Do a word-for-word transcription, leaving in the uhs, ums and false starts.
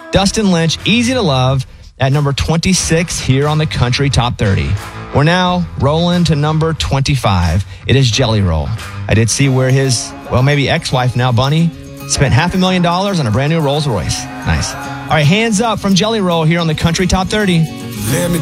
Dustin Lynch, Easy to Love, at number twenty-six here on the Country Top thirty. We're now rolling to number twenty-five. It is Jelly Roll. I did see where his, well, maybe ex-wife now, Bunny, spent half a million dollars on a brand new Rolls Royce. Nice. All right, hands up from Jelly Roll here on the Country Top thirty. Let me